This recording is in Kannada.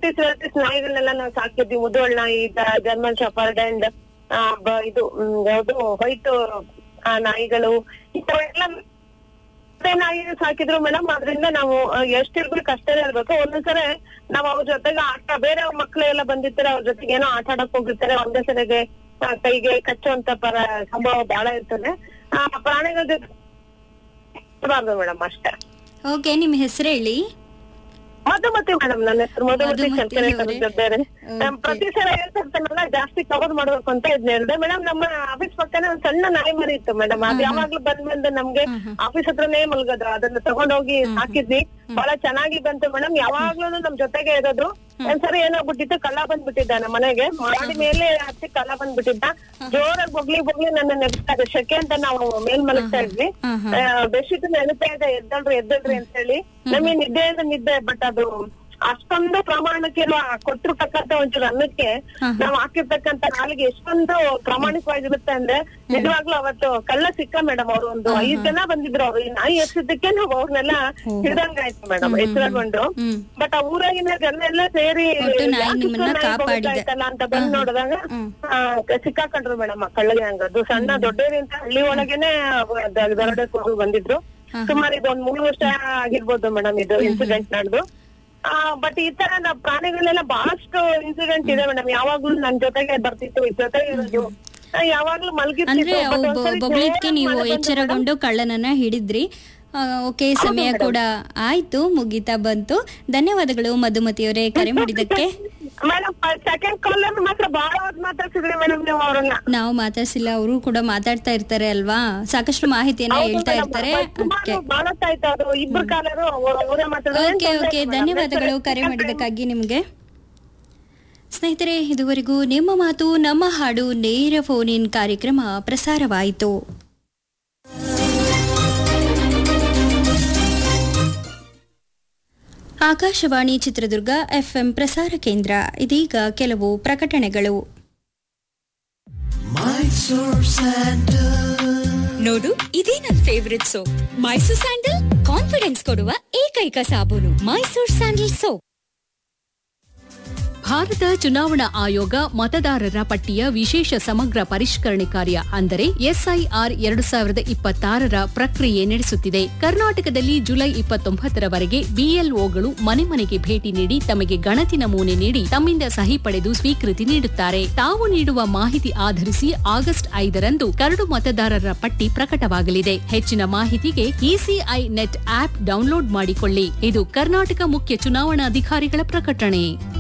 ಮಲ್ಟಿ ನಾಯಿಗಳನ್ನೆಲ್ಲ ನಾವು ಸಾಕಿದ್ವಿ. ಮುದೋಳ್ ನಾಯಿ, ಜರ್ಮನ್ ಶೆಪರ್ಡ್ ಅಂಡ್ ಇದು ಯಾವ್ದು ವೈಟ್ ನಾಯಿಗಳು, ಇಂಥವೆಲ್ಲ ನಾಯಿ ಸಾಕಿದ್ರು ಮೇಡಮ್. ಅದ್ರಿಂದ ನಾವು ಎಷ್ಟಿರ್ಬೇಕು ಅಷ್ಟೇ ಇರ್ಬೇಕು. ಒಂದೊಂದ್ಸರಿ ನಾವ್ ಅವ್ರ ಜೊತೆಗೆ ಬೇರೆ ಮಕ್ಳೆಲ್ಲ ಬಂದಿರ್ತಾರೆ, ಅವ್ರ ಜೊತೆಗೆ ಏನೋ ಆಟ ಆಡಕ್ ಹೋಗಿರ್ತಾರೆ, ಒಂದೇ ಸರಿಗೆ ಕೈಗೆ ಕಚ್ಚುವಂತ ಸಂಭವ ಬಹಳ ಇರ್ತದೆ. ಪ್ರಾಣಿಗಳ ಜೊತೆ ಮೇಡಮ್ ಅಷ್ಟೇ. ಓಕೆ, ನಿಮ್ ಹೆಸರು ಹೇಳಿ. ಮಧುಮತಿ ಮೇಡಮ್, ನನ್ನ ಹೆಸರು ಮಧುಮತಿ ಶಂಕರ. ಪ್ರತಿ ಸಲ ಹೇಳ್ತಿರ್ತಾನಲ್ಲ ಜಾಸ್ತಿ ಕವರ್ ಮಾಡ್ಬೇಕು ಅಂತ ಇದ್ನ ಹೇಳಿದೆ ಮೇಡಮ್. ನಮ್ಮ ಆಫೀಸ್ ಪಕ್ಕನೆ ಒಂದ್ ಸಣ್ಣ ನಾಯಿ ಮರಿ ಇತ್ತು ಮೇಡಮ್. ಅದ್ ಯಾವಾಗ್ಲೂ ಬಂದ್ ನಮ್ಗೆ ಆಫೀಸ್ ಹತ್ರನೇ ಮಲ್ಗದು. ಅದನ್ನ ತಗೊಂಡೋಗಿ ಸಾಕಿದ್ವಿ, ಬಹಳ ಚೆನ್ನಾಗಿ ಬಂತು ಮೇಡಮ್. ಯಾವಾಗ್ಲೂ ನಮ್ ಜೊತೆಗೆ ಇರೋದು. ಒಂದ್ಸರಿ ಏನಾಗ್ಬಿಟ್ಟಿತ್ತು, ಕಳ್ಳ ಬಂದ್ಬಿಟ್ಟಿದ್ದ ನಮ್ಮ ಮನೆಗೆ, ಮಾಡಿ ಮೇಲೆ ಹತ್ತಿ ಕಳ್ಳ ಬಂದ್ಬಿಟ್ಟಿದ್ದ. ಜೋರಾಗಿ ಬೊಗ್ಲಿ ನನ್ನ ನೆಗ್ಸ್ತಾ ಶೆಕೆ ಅಂತ ನಾವು ಮೇಲ್ ಮಲಗ್ತಾ ಇದ್ವಿ. ಬೆಡ್ಶೀಟ್ ನೆನಪೇ ಇದೆ, ಎದ್ದಳ್ರಿ ಅಂತ ಹೇಳಿ. ನಮಗೆ ನಿದ್ದೆ ಬಟ್ ಅದು ಅಷ್ಟೊಂದು ಪ್ರಮಾಣಕ್ಕೆ ಕೊಟ್ಟಿರ್ತಕ್ಕಂತ ಒಂಚೂರು ಅನ್ನಕ್ಕೆ ನಾವ್ ಹಾಕಿರ್ತಕ್ಕಂತ ನಾಲಿಗೆ ಎಷ್ಟೊಂದು ಪ್ರಾಮಾಣಿಕವಾಗಿರುತ್ತೆ ಅಂದ್ರೆ ನಿಜವಾಗ್ಲೂ ಅವತ್ತು ಕಳ್ಳ ಸಿಕ್ಕ ಮೇಡಮ್. ಅವ್ರು ಒಂದು 5 ಜನ ಬಂದಿದ್ರು. ಅವ್ರು ಈ ನಾಯಿ ಎಷ್ಟಿದ್ದಕ್ಕೆ ನಾವು ಅವ್ರನ್ನೆಲ್ಲ ಹಿಡ್ದಂಗಾಯ್ತು ಮೇಡಮ್, ಎಚ್ಚರಗೊಂಡು. ಬಟ್ ಆ ಊರಾಗಿನ ಜನ ಎಲ್ಲ ಸೇರಿ ಆಯ್ತಲ್ಲ ಅಂತ ಬಂದ್ ನೋಡಿದಾಗ ಸಿಕ್ಕಾಕೊಂಡ್ರು ಮೇಡಮ್ ಆ ಕಳ್ಳಗೆ. ಹಂಗದು ಸಣ್ಣ ದೊಡ್ಡೇರಿ ಅಂತ ಹಳ್ಳಿ ಒಳಗೇನೆ ದರೋಡೆ ಬಂದಿದ್ರು. ಸುಮಾರು ಇದು ಒಂದ್ 3 ವರ್ಷ ಆಗಿರ್ಬೋದು ಮೇಡಮ್ ಇದು ಇನ್ಸಿಡೆಂಟ್ ನಡೆದು. ಬಟ್ ಈ ತರ ಪ್ರಾಣಿಗಳೆಲ್ಲ ಬಹಳಷ್ಟು ಇನ್ಸಿಡೆಂಟ್ ಇದೆ ಮೇಡಮ್. ಯಾವಾಗ್ಲೂ ನನ್ ಜೊತೆಗೆ ಬರ್ತಿತ್ತು, ಜೊತೆಗೆ ಇರೋದು, ಯಾವಾಗ್ಲೂ ಮಲಗಿದ್ಕೆ ನೀವು ಎಚ್ಚರಗೊಂಡು ಕಳ್ಳನನ್ನ ಹಿಡಿದ್ರಿ. ಓಕೆ, ಸಮಯ ಕೂಡ ಆಯ್ತು, ಮುಗಿತಾ ಬಂತು. ಧನ್ಯವಾದಗಳು ಮಧುಮತಿಯವರೇ ಕರೆ ಮಾಡಿದ್ದಕ್ಕೆ. ಮೇಡಮ್ ಸೆಕೆಂಡ್ ಕಾಲ್ ಮಾತ್ರ ಬಹಳ ಮಾತಾಡ್ಸಿದ್ರಿ ಮೇಡಮ್ ನೀವು ಅವ್ರನ್ನ. ನಾವು ಮಾತಾಡ್ಸಿಲ್ಲ, ಅವರು ಕೂಡ ಮಾತಾಡ್ತಾ ಇರ್ತಾರೆ ಅಲ್ವಾ, ಸಾಕಷ್ಟು ಮಾಹಿತಿಯನ್ನ ಹೇಳ್ತಾ ಇರ್ತಾರೆ. ಓಕೆ, ಧನ್ಯವಾದಗಳು ಕರೆ ಮಾಡಿದ್ದಕ್ಕಾಗಿ ನಿಮ್ಗೆ. ಸ್ನೇಹಿತರೆ, ಇದುವರೆಗೂ ನಿಮ್ಮ ಮಾತು ನಮ್ಮ ಹಾಡು ನೇರ ಫೋನ್ ಇನ್ ಕಾರ್ಯಕ್ರಮ ಪ್ರಸಾರವಾಯಿತು. ಆಕಾಶವಾಣಿ ಚಿತ್ರದುರ್ಗ FM ಪ್ರಸಾರ ಕೇಂದ್ರ. ಇದೀಗ ಕೆಲವು ಪ್ರಕಟಣೆಗಳು. ನೋಡು, ಇದೇ ನನ್ favourite soap, Mysore sandal. Confidence ಕೊಡುವ ಏಕೈಕ ಸಾಬೂನು ಮೈಸೂರ್ ಸ್ಯಾಂಡಲ್ ಸೋಪ್. ಭಾರತ ಚುನಾವಣಾ ಆಯೋಗ ಮತದಾರರ ಪಟ್ಟಿಯ ವಿಶೇಷ ಸಮಗ್ರ ಪರಿಷ್ಕರಣೆ ಕಾರ್ಯ ಅಂದರೆ SIR 2026ರ ಪ್ರಕ್ರಿಯೆ ನಡೆಸುತ್ತಿದೆ. ಕರ್ನಾಟಕದಲ್ಲಿ ಜುಲೈ 29ರವರೆಗೆ BLOಗಳು ಮನೆ ಮನೆಗೆ ಭೇಟಿ ನೀಡಿ ತಮಗೆ ಗಣತಿ ನಮೂನೆ ನೀಡಿ ತಮ್ಮಿಂದ ಸಹಿ ಪಡೆದು ಸ್ವೀಕೃತಿ ನೀಡುತ್ತಾರೆ. ತಾವು ನೀಡುವ ಮಾಹಿತಿ ಆಧರಿಸಿ ಆಗಸ್ಟ್ 5ರಂದು ಕರಡು ಮತದಾರರ ಪಟ್ಟಿ ಪ್ರಕಟವಾಗಲಿದೆ. ಹೆಚ್ಚಿನ ಮಾಹಿತಿಗೆ ECI ನೆಟ್ ಆಪ್ ಡೌನ್ಲೋಡ್ ಮಾಡಿಕೊಳ್ಳಿ. ಇದು ಕರ್ನಾಟಕ ಮುಖ್ಯ ಚುನಾವಣಾಧಿಕಾರಿಗಳ ಪ್ರಕಟಣೆ.